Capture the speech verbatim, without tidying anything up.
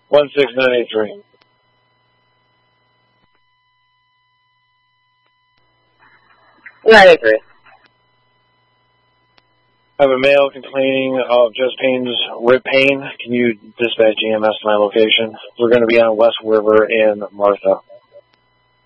one six nine eight three. nine eight three. I have a male complaining of chest pains, rib pain. Can you dispatch E M S to my location? We're going to be on West River in Martha.